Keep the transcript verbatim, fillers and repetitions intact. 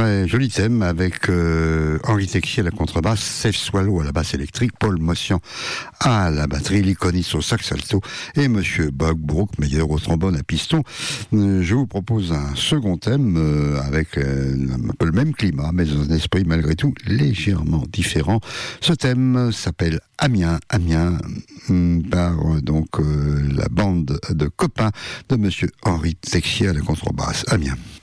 Très joli thème avec euh, Henri Texier à la contrebasse, Seth Swallow à la basse électrique, Paul Mossian à la batterie, Liconis au sax alto et Monsieur Bob Brookmeyer au trombone à piston. Euh, je vous propose un second thème euh, avec euh, un peu le même climat, mais dans un esprit malgré tout légèrement différent. Ce thème s'appelle Amiens, Amiens par euh, donc euh, la bande de copains de Monsieur Henri Texier à la contrebasse. Amiens.